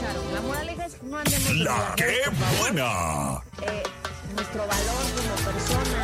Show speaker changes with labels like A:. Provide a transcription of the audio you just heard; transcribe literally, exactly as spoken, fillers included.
A: claro. La moraleja es no andemos en
B: La
A: las
B: que
A: redes, por favor.
B: buena.
A: Eh, nuestro valor como persona